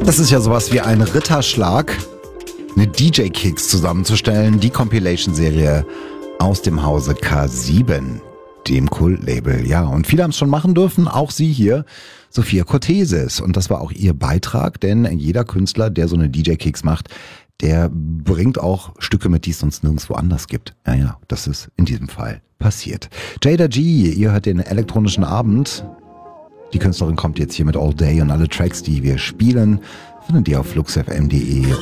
Das ist ja sowas wie ein Ritterschlag, eine DJ-Kicks zusammenzustellen, die Compilation-Serie aus dem Hause K7, dem Kult-Label. Ja, und viele haben es schon machen dürfen, auch sie hier, Sophia Cortesis. Und das war auch ihr Beitrag, denn jeder Künstler, der so eine DJ-Kicks macht, der bringt auch Stücke mit, die es sonst nirgendwo anders gibt. Ja, das ist in diesem Fall passiert. Jada G, ihr hört den elektronischen Abend. Die Künstlerin kommt jetzt hier mit All Day und alle Tracks, die wir spielen, findet ihr auf fluxfm.de.